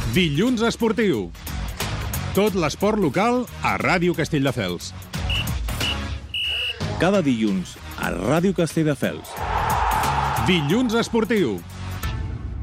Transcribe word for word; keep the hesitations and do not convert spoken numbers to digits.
Dilluns esportiu. Tot l'esport local a Ràdio Castelldefels. Cada dilluns a Ràdio Castelldefels. Dilluns esportiu.